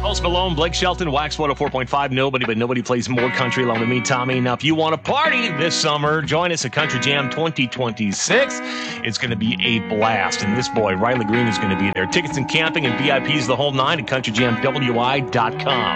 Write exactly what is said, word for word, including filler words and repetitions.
Post Malone, Blake Shelton, Wax one oh four point five. Nobody but nobody plays more country along with me, Tommy. Now, if you want to party this summer, join us at Country Jam twenty twenty-six. It's going to be a blast. And this boy, Riley Green, is going to be there. Tickets and camping and V I Ps the whole nine at country jam w i dot com.